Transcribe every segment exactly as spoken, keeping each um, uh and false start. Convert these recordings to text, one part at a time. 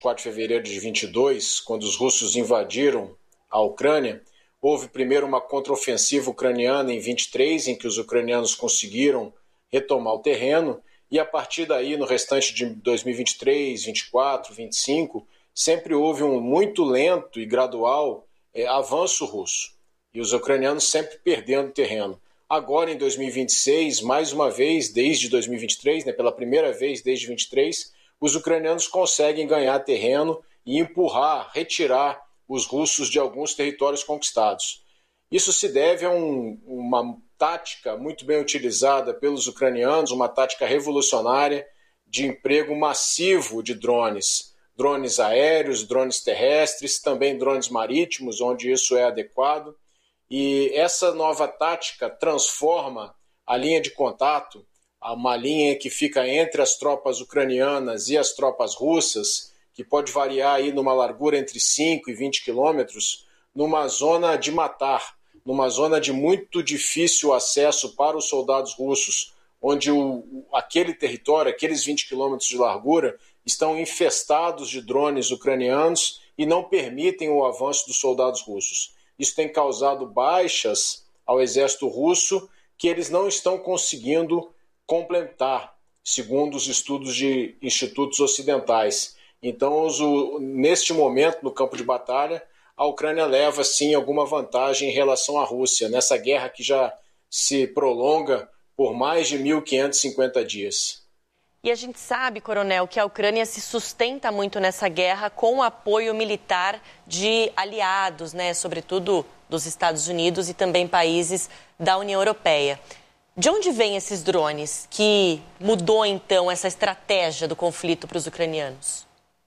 quatro de fevereiro de vinte e dois, quando os russos invadiram a Ucrânia, houve primeiro uma contraofensiva ucraniana em vinte e três, em que os ucranianos conseguiram retomar o terreno, e a partir daí, no restante de dois mil e vinte e três, vinte e quatro, vinte e cinco, sempre houve um muito lento e gradual é, avanço russo, e os ucranianos sempre perdendo terreno. Agora, em dois mil e vinte e seis, mais uma vez, desde dois mil e vinte e três, né, pela primeira vez desde vinte e três, os ucranianos conseguem ganhar terreno e empurrar, retirar os russos de alguns territórios conquistados. Isso se deve a um, uma tática muito bem utilizada pelos ucranianos, uma tática revolucionária de emprego massivo de drones. Drones aéreos, drones terrestres, também drones marítimos, onde isso é adequado. E essa nova tática transforma a linha de contato, uma linha que fica entre as tropas ucranianas e as tropas russas, que pode variar aí numa largura entre cinco e vinte quilômetros, numa zona de matar, numa zona de muito difícil acesso para os soldados russos, onde o, aquele território, aqueles vinte quilômetros de largura, estão infestados de drones ucranianos e não permitem o avanço dos soldados russos. Isso tem causado baixas ao exército russo que eles não estão conseguindo completar, segundo os estudos de institutos ocidentais. Então, neste momento, no campo de batalha, a Ucrânia leva, sim, alguma vantagem em relação à Rússia, nessa guerra que já se prolonga por mais de mil quinhentos e cinquenta dias. E a gente sabe, coronel, que a Ucrânia se sustenta muito nessa guerra com o apoio militar de aliados, né, sobretudo dos Estados Unidos e também países da União Europeia. De onde vêm esses drones que mudou, então, essa estratégia do conflito para os ucranianos?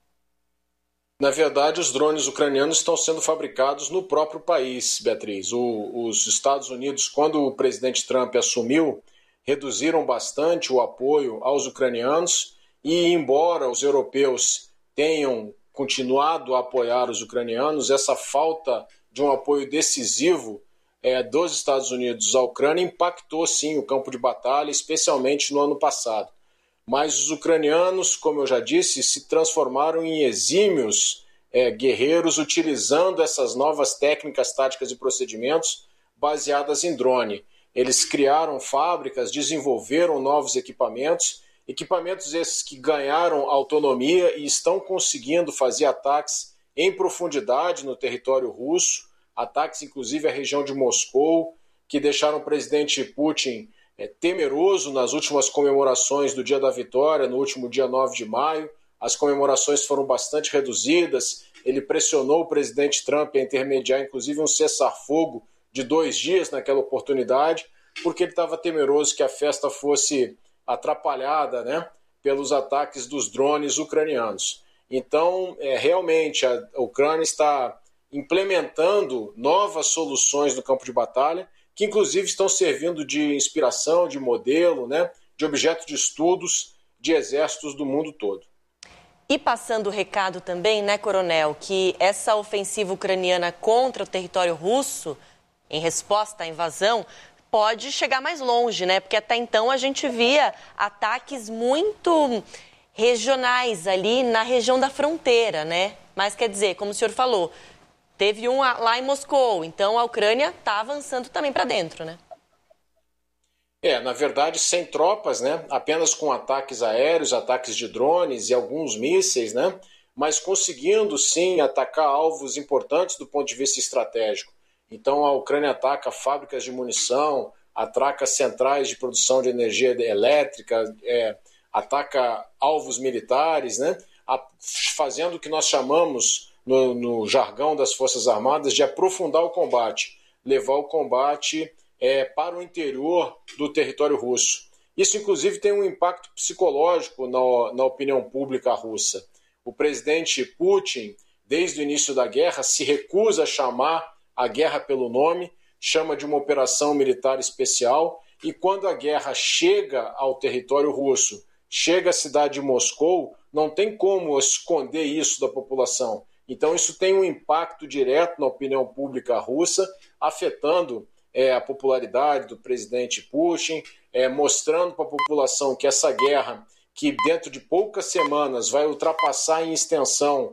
Na verdade, os drones ucranianos estão sendo fabricados no próprio país, Beatriz. O, os Estados Unidos, quando o presidente Trump assumiu, reduziram bastante o apoio aos ucranianos e, embora os europeus tenham continuado a apoiar os ucranianos, essa falta de um apoio decisivo é, dos Estados Unidos à Ucrânia impactou, sim, o campo de batalha, especialmente no ano passado. Mas os ucranianos, como eu já disse, se transformaram em exímios é, guerreiros utilizando essas novas técnicas, táticas e procedimentos baseadas em drone. Eles criaram fábricas, desenvolveram novos equipamentos, equipamentos esses que ganharam autonomia e estão conseguindo fazer ataques em profundidade no território russo, ataques inclusive à região de Moscou, que deixaram o presidente Putin é, temeroso nas últimas comemorações do Dia da Vitória, no último dia nove de maio. As comemorações foram bastante reduzidas, ele pressionou o presidente Trump a intermediar inclusive um cessar-fogo de dois dias naquela oportunidade, porque ele estava temeroso que a festa fosse atrapalhada, né, pelos ataques dos drones ucranianos. Então, é, realmente, a Ucrânia está implementando novas soluções no campo de batalha, que inclusive estão servindo de inspiração, de modelo, né, de objeto de estudos de exércitos do mundo todo. E passando o recado também, né, coronel, que essa ofensiva ucraniana contra o território russo, em resposta à invasão, pode chegar mais longe, né? Porque até então a gente via ataques muito regionais ali na região da fronteira, né? Mas quer dizer, como o senhor falou, teve um lá em Moscou, então a Ucrânia está avançando também para dentro, né? É, na verdade, sem tropas, né? Apenas com ataques aéreos, ataques de drones e alguns mísseis, né? Mas conseguindo, sim, atacar alvos importantes do ponto de vista estratégico. Então, a Ucrânia ataca fábricas de munição, ataca centrais de produção de energia elétrica, é, ataca alvos militares, né? Fazendo o que nós chamamos, no, no jargão das Forças Armadas, de aprofundar o combate, levar o combate é, para o interior do território russo. Isso, inclusive, tem um impacto psicológico na, na opinião pública russa. O presidente Putin, desde o início da guerra, se recusa a chamar a guerra pelo nome, chama de uma operação militar especial, e quando a guerra chega ao território russo, chega à cidade de Moscou, não tem como esconder isso da população. Então isso tem um impacto direto na opinião pública russa, afetando é, a popularidade do presidente Putin, é, mostrando para a população que essa guerra que dentro de poucas semanas vai ultrapassar em extensão